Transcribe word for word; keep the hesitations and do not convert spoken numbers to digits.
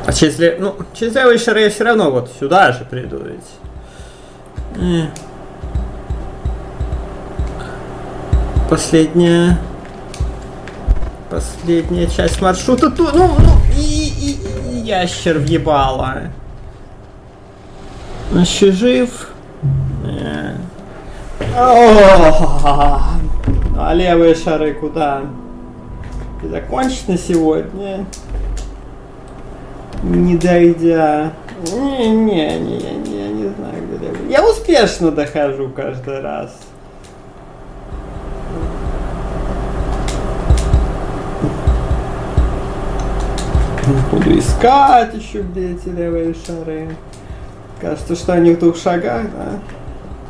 А через, лев... ну, через левые шары я все равно вот сюда же приду ведь. Последняя... Последняя часть маршрута. Ту... Ну, ну, и, и, и ящер въебало. Еще жив. А левые шары куда? Ты закончишь на сегодня? Не дойдя. Не-не-не, я не знаю, где левые. Я успешно дохожу каждый раз. Буду искать еще, где эти левые шары. Кажется, что они в двух шагах, да?